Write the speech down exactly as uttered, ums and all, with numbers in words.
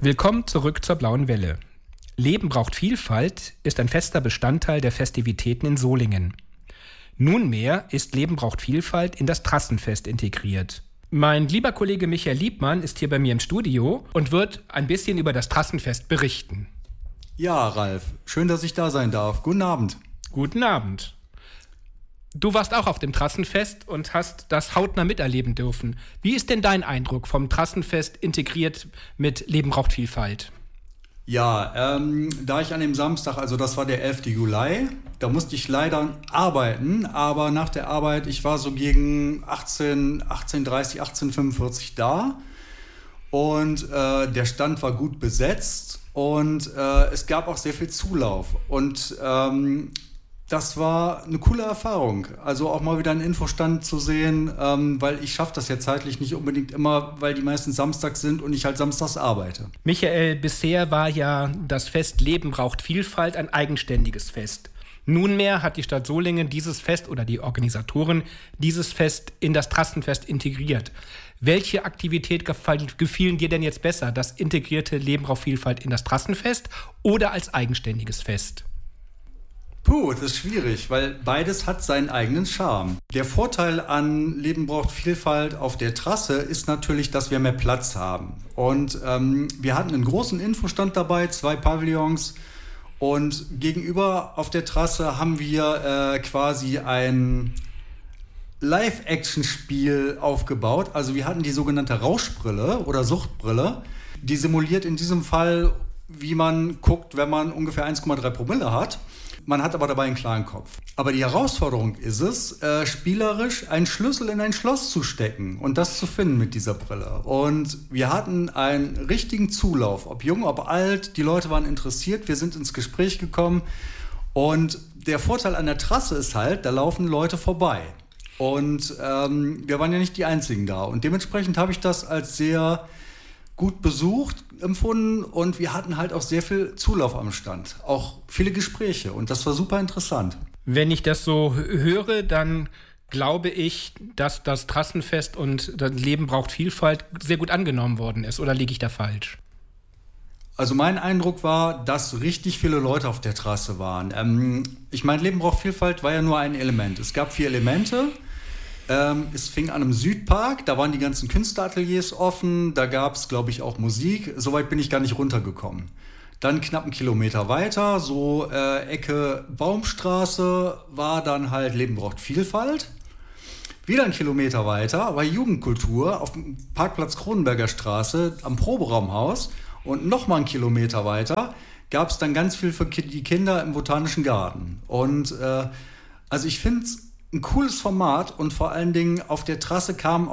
Willkommen zurück zur Blauen Welle. Leben braucht Vielfalt ist ein fester Bestandteil der Festivitäten in Solingen. Nunmehr ist Leben braucht Vielfalt in das Trassenfest integriert. Mein lieber Kollege Michael Liebmann ist hier bei mir im Studio und wird ein bisschen über das Trassenfest berichten. Ja, Ralf, schön, dass ich da sein darf. Guten Abend. Guten Abend. Du warst auch auf dem Trassenfest und hast das hautnah miterleben dürfen. Wie ist denn dein Eindruck vom Trassenfest integriert mit Leben braucht Vielfalt? Ja, ähm, da ich an dem Samstag, also das war der elften Juli, da musste ich leider arbeiten, aber nach der Arbeit, ich war so gegen achtzehn, achtzehn Uhr dreißig, achtzehn Uhr fünfundvierzig da und äh, der Stand war gut besetzt und äh, es gab auch sehr viel Zulauf und ähm, das war eine coole Erfahrung, also auch mal wieder einen Infostand zu sehen, ähm, weil ich schaffe das ja zeitlich nicht unbedingt immer, weil die meisten samstags sind und ich halt samstags arbeite. Michael, bisher war ja das Fest Leben braucht Vielfalt ein eigenständiges Fest. Nunmehr hat die Stadt Solingen dieses Fest oder die Organisatoren dieses Fest in das Trassenfest integriert. Welche Aktivität gefielen dir denn jetzt besser, das integrierte Leben braucht Vielfalt in das Trassenfest oder als eigenständiges Fest? Puh, das ist schwierig, weil beides hat seinen eigenen Charme. Der Vorteil an Leben braucht Vielfalt auf der Trasse ist natürlich, dass wir mehr Platz haben. Und ähm, wir hatten einen großen Infostand dabei, zwei Pavillons. Und gegenüber auf der Trasse haben wir äh, quasi ein Live-Action-Spiel aufgebaut. Also wir hatten die sogenannte Rauschbrille oder Suchtbrille. Die simuliert in diesem Fall, wie man guckt, wenn man ungefähr eins Komma drei Promille hat. Man hat aber dabei einen klaren Kopf. Aber die Herausforderung ist es, äh, spielerisch einen Schlüssel in ein Schloss zu stecken und das zu finden mit dieser Brille. Und wir hatten einen richtigen Zulauf, ob jung, ob alt, die Leute waren interessiert, wir sind ins Gespräch gekommen. Und der Vorteil an der Trasse ist halt, da laufen Leute vorbei. Und ähm, wir waren ja nicht die Einzigen da. Und dementsprechend habe ich das als sehr gut besucht empfunden und wir hatten halt auch sehr viel Zulauf am Stand, auch viele Gespräche und das war super interessant. Wenn ich das so höre, dann glaube ich, dass das Trassenfest und das Leben braucht Vielfalt sehr gut angenommen worden ist, oder liege ich da falsch? Also mein Eindruck war, dass richtig viele Leute auf der Trasse waren. Ähm, ich meine, Leben braucht Vielfalt war ja nur ein Element. Es gab vier Elemente. Ähm, es fing an im Südpark, da waren die ganzen Künstlerateliers offen, da gab es, glaube ich, auch Musik. Soweit bin ich gar nicht runtergekommen. Dann knapp einen Kilometer weiter, so äh, Ecke Baumstraße, war dann halt Leben braucht Vielfalt. Wieder einen Kilometer weiter war Jugendkultur auf dem Parkplatz Kronenberger Straße am Proberaumhaus. Und nochmal einen Kilometer weiter gab es dann ganz viel für die Kinder im Botanischen Garten. Und äh, also ich finde es ein cooles Format und vor allen Dingen auf der Trasse kamen